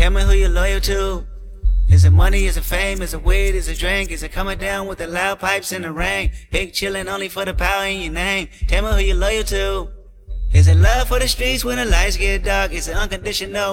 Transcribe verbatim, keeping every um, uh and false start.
Tell me who you're loyal to. Is it money, is it fame, is it weed, is it drink? Is it coming down with the loud pipes in the rain? Big chillin' only for the power in your name. Tell me who you're loyal to. Is it love for the streets when the lights get dark? Is it unconditional